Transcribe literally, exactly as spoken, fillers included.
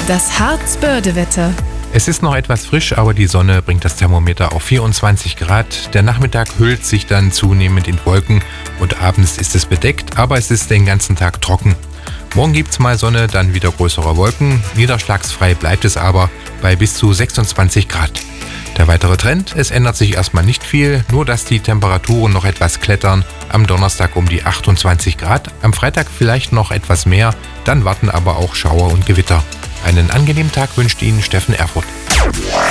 Das Harz-Börde-Wetter. Es ist noch etwas frisch, aber die Sonne bringt das Thermometer auf vierundzwanzig Grad. Der Nachmittag hüllt sich dann zunehmend in Wolken und abends ist es bedeckt, aber es ist den ganzen Tag trocken. Morgen gibt's mal Sonne, dann wieder größere Wolken. Niederschlagsfrei bleibt es aber bei bis zu sechsundzwanzig Grad. Der weitere Trend: Es ändert sich erstmal nicht viel, nur dass die Temperaturen noch etwas klettern. Am Donnerstag um die achtundzwanzig Grad, am Freitag vielleicht noch etwas mehr, dann warten aber auch Schauer und Gewitter. Einen angenehmen Tag wünscht Ihnen Steffen Erfurt.